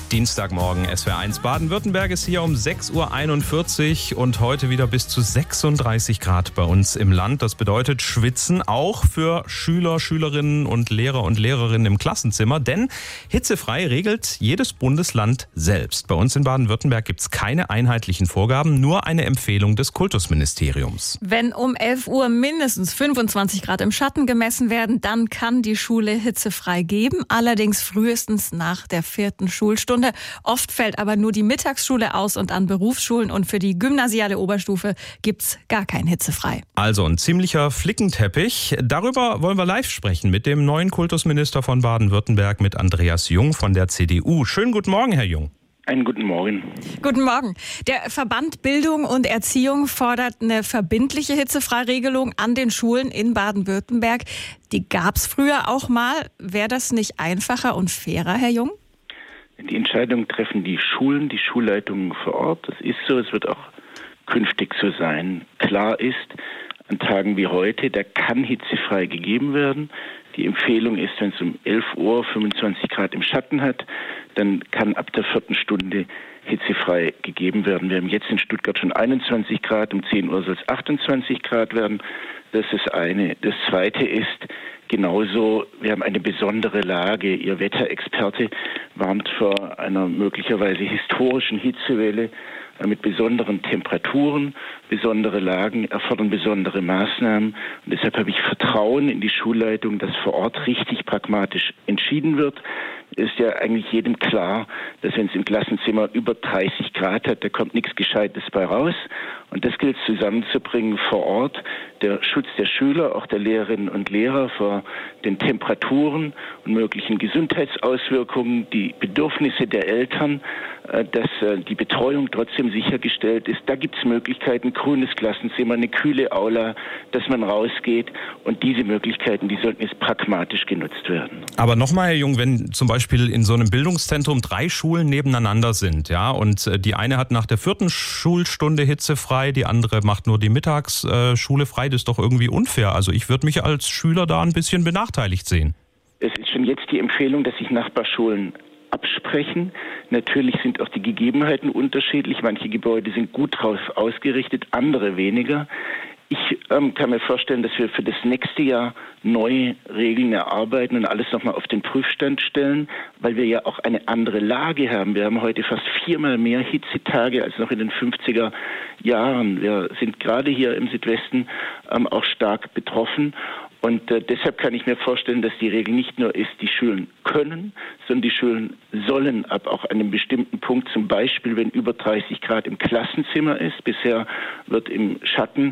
Dienstagmorgen, SWR1 Baden-Württemberg ist hier um 6.41 Uhr und heute wieder bis zu 36 Grad bei uns im Land. Das bedeutet Schwitzen auch für Schüler, Schülerinnen und Lehrerinnen im Klassenzimmer, denn hitzefrei regelt jedes Bundesland selbst. Bei uns in Baden-Württemberg gibt es keine einheitlichen Vorgaben, nur eine Empfehlung des Kultusministeriums. Wenn um 11 Uhr mindestens 25 Grad im Schatten gemessen werden, dann kann die Schule hitzefrei geben, allerdings frühestens nach der 4. Schulstunde. Oft fällt aber nur die Mittagsschule aus und an Berufsschulen und für die gymnasiale Oberstufe gibt's gar kein hitzefrei. Also ein ziemlicher Flickenteppich. Darüber wollen wir live sprechen mit dem neuen Kultusminister von Baden-Württemberg, mit Andreas Jung von der CDU. Schönen guten Morgen, Herr Jung. Einen guten Morgen. Guten Morgen. Der Verband Bildung und Erziehung fordert eine verbindliche Hitzefreiregelung an den Schulen in Baden-Württemberg. Die gab's früher auch mal. Wäre das nicht einfacher und fairer, Herr Jung? Die Entscheidung treffen die Schulen, die Schulleitungen vor Ort. Das ist so, es wird auch künftig so sein. Klar ist, an Tagen wie heute, da kann hitzefrei gegeben werden. Die Empfehlung ist, wenn es um 11 Uhr 25 Grad im Schatten hat, dann kann ab der 4. Stunde hitzefrei gegeben werden. Wir haben jetzt in Stuttgart schon 21 Grad, um 10 Uhr soll es 28 Grad werden. Das ist das eine. Das zweite ist, genauso, wir haben eine besondere Lage. Ihr Wetterexperte warnt vor einer möglicherweise historischen Hitzewelle mit besonderen Temperaturen. Besondere Lagen erfordern besondere Maßnahmen. Und deshalb habe ich Vertrauen in die Schulleitung, dass vor Ort richtig pragmatisch entschieden wird. Ist ja eigentlich jedem klar, dass wenn es im Klassenzimmer über 30 Grad hat, da kommt nichts Gescheites bei raus. Und das gilt zusammenzubringen vor Ort. Der Schutz der Schüler, auch der Lehrerinnen und Lehrer vor den Temperaturen und möglichen Gesundheitsauswirkungen, die Bedürfnisse der Eltern, dass die Betreuung trotzdem sichergestellt ist. Da gibt es Möglichkeiten, grünes Klassenzimmer, eine kühle Aula, dass man rausgeht. Und diese Möglichkeiten, die sollten jetzt pragmatisch genutzt werden. Aber nochmal, Herr Jung, wenn zum Beispiel in so einem Bildungszentrum 3 Schulen nebeneinander sind, ja, und die eine hat nach der 4. Schulstunde hitzefrei, die andere macht nur die Mittagsschule frei, das ist doch irgendwie unfair. Also ich würde mich als Schüler da ein bisschen benachteiligt sehen. Es ist schon jetzt die Empfehlung, dass sich Nachbarschulen absprechen. Natürlich sind auch die Gegebenheiten unterschiedlich. Manche Gebäude sind gut drauf ausgerichtet, andere weniger. Ich kann mir vorstellen, dass wir für das nächste Jahr neue Regeln erarbeiten und alles nochmal auf den Prüfstand stellen, weil wir ja auch eine andere Lage haben. Wir haben heute fast 4-mal mehr Hitzetage als noch in den 50er Jahren. Wir sind gerade hier im Südwesten auch stark betroffen. Und deshalb kann ich mir vorstellen, dass die Regel nicht nur ist, die Schulen können, sondern die Schulen sollen ab auch einem bestimmten Punkt, zum Beispiel wenn über 30 Grad im Klassenzimmer ist. Bisher wird im Schatten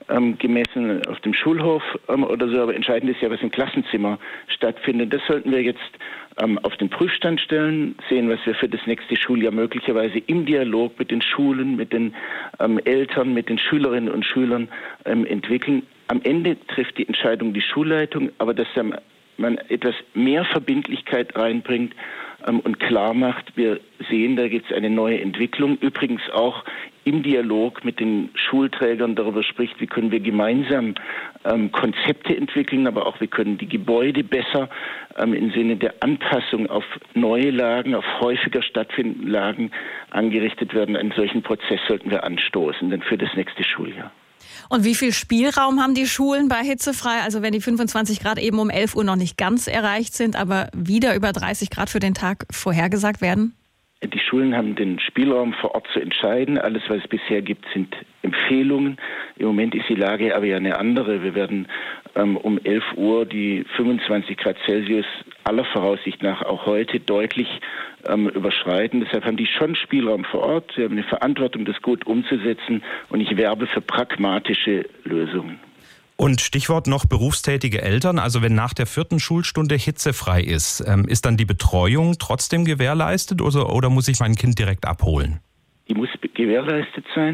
gemessen auf dem Schulhof oder so, aber entscheidend ist ja, was im Klassenzimmer stattfindet. Das sollten wir jetzt auf den Prüfstand stellen, sehen, was wir für das nächste Schuljahr möglicherweise im Dialog mit den Schulen, mit den Eltern, mit den Schülerinnen und Schülern entwickeln. Am Ende trifft die Entscheidung die Schulleitung, aber dass man etwas mehr Verbindlichkeit reinbringt und klar macht, wir sehen, da gibt es eine neue Entwicklung. Übrigens auch im Dialog mit den Schulträgern darüber spricht, wie können wir gemeinsam Konzepte entwickeln, aber auch wie können die Gebäude besser im Sinne der Anpassung auf neue Lagen, auf häufiger stattfindende Lagen angerichtet werden. Einen solchen Prozess sollten wir anstoßen, dann für das nächste Schuljahr. Und wie viel Spielraum haben die Schulen bei hitzefrei? Also wenn die 25 Grad eben um 11 Uhr noch nicht ganz erreicht sind, aber wieder über 30 Grad für den Tag vorhergesagt werden? Die Schulen haben den Spielraum vor Ort zu entscheiden. Alles, was es bisher gibt, sind Empfehlungen. Im Moment ist die Lage aber ja eine andere. Wir werden um 11 Uhr die 25 Grad Celsius aller Voraussicht nach auch heute deutlich überschreiten. Deshalb haben die schon Spielraum vor Ort. Sie haben eine Verantwortung, das gut umzusetzen. Und ich werbe für pragmatische Lösungen. Und Stichwort noch berufstätige Eltern. Also wenn nach der 4. Schulstunde hitzefrei ist, ist dann die Betreuung trotzdem gewährleistet oder muss ich mein Kind direkt abholen? Die muss gewährleistet sein.